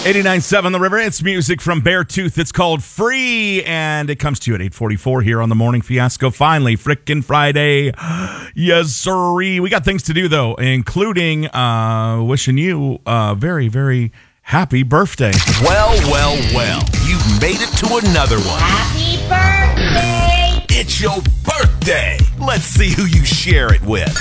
89.7 The River. It's music from Beartooth. It's called Free, and it comes to you at 8:44 here on the Morning Fiasco. Finally, frickin' Friday. Yes, sirree. We got things to do, though, including wishing you a very, very happy birthday. Well. You've made it to another one. Happy birthday! It's your birthday. Let's see who you share it with.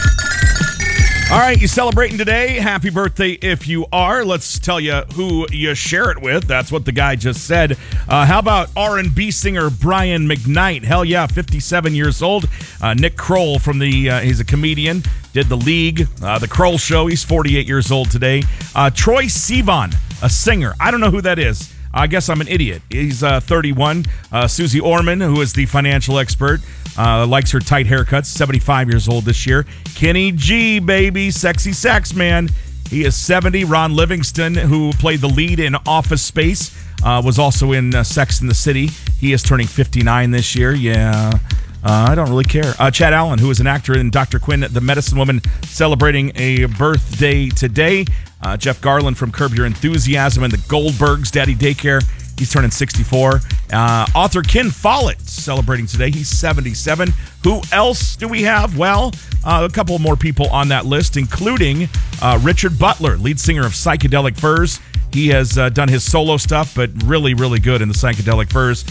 All right, you celebrating today? Happy birthday if you are. Let's tell you who you share it with. That's what the guy just said. How about R&B singer Brian McKnight? Hell yeah, 57 years old. Nick Kroll from he's a comedian, did The League, The Kroll Show. He's 48 years old today. Troye Sivan, a singer. I don't know who that is. I guess I'm an idiot. He's 31. Susie Orman, who is the financial expert, likes her tight haircuts, 75 years old this year. Kenny G, baby, sexy sax man. He is 70. Ron Livingston, who played the lead in Office Space, was also in Sex and the City. He is turning 59 this year. Yeah. I don't really care. Chad Allen, who is an actor in Dr. Quinn, the Medicine Woman, celebrating a birthday today. Jeff Garland from Curb Your Enthusiasm and the Goldbergs, Daddy Daycare. He's turning 64. Author Ken Follett celebrating today. He's 77. Who else do we have? Well, a couple more people on that list, including Richard Butler, lead singer of Psychedelic Furs. He has done his solo stuff, but really, really good in the Psychedelic Furs.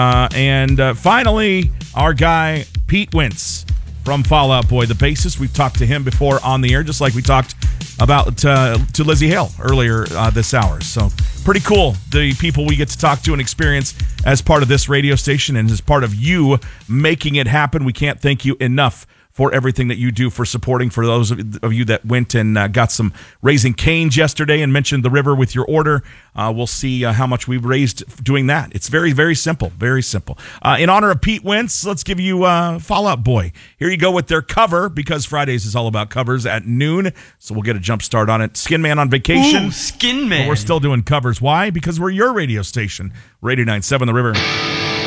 And finally, our guy, Pete Wentz from Fall Out Boy, the bassist. We've talked to him before on the air, just like we talked about to Lizzie Hale earlier this hour. So pretty cool, the people we get to talk to and experience as part of this radio station and as part of you making it happen. We can't thank you enough for everything that you do for supporting, for those of you that went and got some Raising Cane's yesterday and mentioned the river with your order. We'll see how much we've raised doing that. It's very, very simple. Very simple. In honor of Pete Wentz, let's give you Fall Out Boy. Here you go with their cover, because Fridays is all about covers at noon. So we'll get a jump start on it. Skin Man on vacation. Ooh, Skin Man. But we're still doing covers. Why? Because we're your radio station. Radio 9.7 The River.